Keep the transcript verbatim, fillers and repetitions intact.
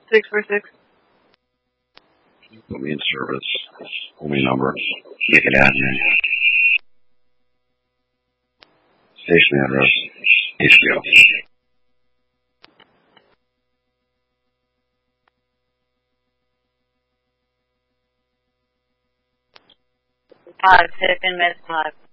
six four six. Put me in service. Only number. Make it admin. Station address. H B O. Five, Tiffin, Med Five.